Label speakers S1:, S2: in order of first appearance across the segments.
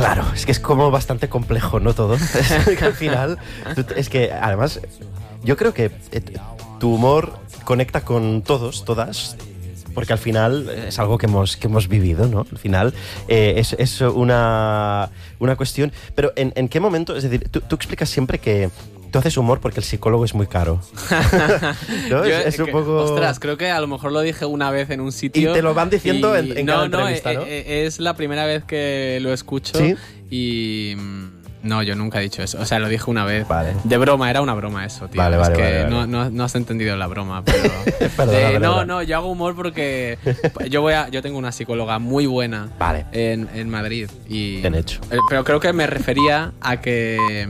S1: Claro, es que es como bastante complejo, ¿no? Todo. Es que al final, es que además, yo creo que tu humor conecta con todos, todas, porque al final es algo que hemos vivido, ¿no? Al final es una cuestión. Pero ¿en qué momento? Es decir, tú explicas siempre que tú haces humor porque el psicólogo es muy caro. ¿No? Es un poco...
S2: Ostras, creo que a lo mejor lo dije una vez en un sitio.
S1: Y te lo van diciendo en cada entrevista, ¿no?
S2: Es la primera vez que lo escucho.
S1: ¿Sí?
S2: Y... No, yo nunca he dicho eso. O sea, lo dije una vez.
S1: Vale.
S2: De broma, era una broma eso, tío.
S1: Vale,
S2: es que
S1: vale.
S2: No has entendido la broma, pero...
S1: Perdona.
S2: No, yo hago humor porque yo tengo una psicóloga muy buena en Madrid. Y,
S1: bien hecho.
S2: Pero creo que me refería a que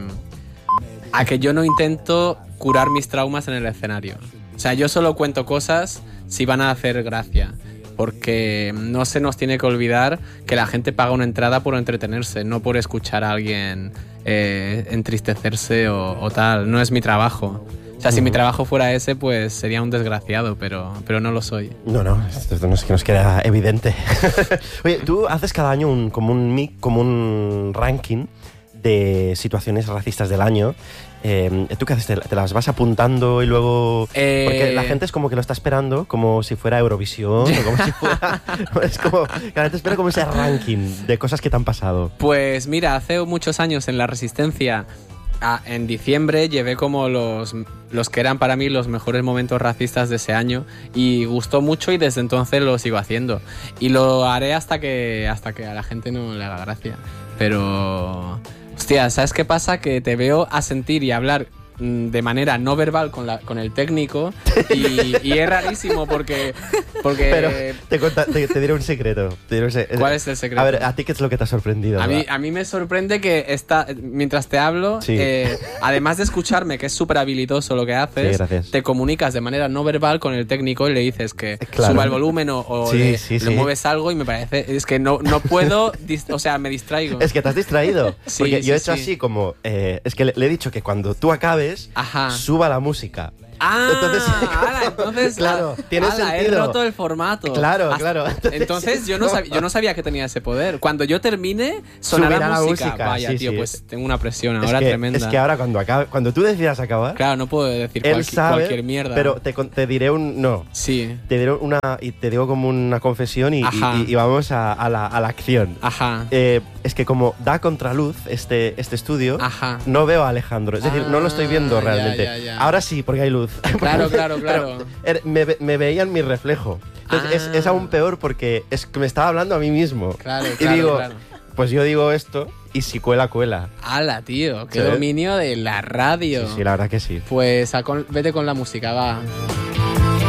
S2: yo no intento curar mis traumas en el escenario. O sea, yo solo cuento cosas si van a hacer gracia. Porque no se nos tiene que olvidar que la gente paga una entrada por entretenerse, no por escuchar a alguien entristecerse o tal. No es mi trabajo. O sea, si mi trabajo fuera ese, pues sería un desgraciado, pero no lo soy.
S1: No, esto no es que nos queda evidente. Oye, tú haces cada año como un ranking de situaciones racistas del año. ¿Tú qué haces? ¿Te las vas apuntando y luego...? Porque la gente es como que lo está esperando como si fuera Eurovisión o como si fuera... Es como que la gente espera como ese ranking de cosas que te han pasado.
S2: Pues mira, hace muchos años en La Resistencia, en diciembre, llevé como los que eran para mí los mejores momentos racistas de ese año y gustó mucho y desde entonces lo sigo haciendo. Y lo haré hasta que a la gente no le haga gracia. Pero... Hostia, ¿sabes qué pasa? Que te veo asentir y hablar de manera no verbal con el técnico y es rarísimo porque...
S1: Pero te diré un secreto.
S2: ¿Cuál es el secreto?
S1: A ver, ¿a ti qué es lo que te ha sorprendido?
S2: A mí me sorprende que mientras te hablo,
S1: sí.
S2: Además de escucharme, que es súper habilidoso lo que haces,
S1: sí,
S2: te comunicas de manera no verbal con el técnico y le dices que suba el volumen o le mueves algo y me parece... Es que no puedo... O sea, me distraigo.
S1: Es que te has distraído.
S2: Sí,
S1: porque yo he hecho
S2: sí.
S1: así como... es que le he dicho que cuando tú acabes, suba la música.
S2: Entonces
S1: claro, tiene sentido.
S2: He roto el formato.
S1: Claro.
S2: Entonces yo no sabía que tenía ese poder. Cuando yo termine, sonará la música. Vaya,
S1: sí,
S2: tío,
S1: sí.
S2: Pues tengo una presión ahora tremenda.
S1: Es que ahora cuando tú decidas acabar...
S2: Claro, no puedo decir cualquier mierda.
S1: Pero te diré no.
S2: Sí.
S1: Te diré y te digo como una confesión y vamos a la acción.
S2: Ajá.
S1: Es que como da contraluz este estudio, no veo a Alejandro. Es decir, no lo estoy viendo realmente.
S2: Ya.
S1: Ahora sí, porque hay luz.
S2: Claro.
S1: Pero me veían mi reflejo. Entonces es aún peor porque es que me estaba hablando a mí mismo.
S2: Claro.
S1: Pues yo digo esto y si cuela.
S2: ¡Hala, tío! ¡Qué
S1: ¿sabes?
S2: dominio de la radio!
S1: Sí, la verdad que sí.
S2: Pues vete con la música, va.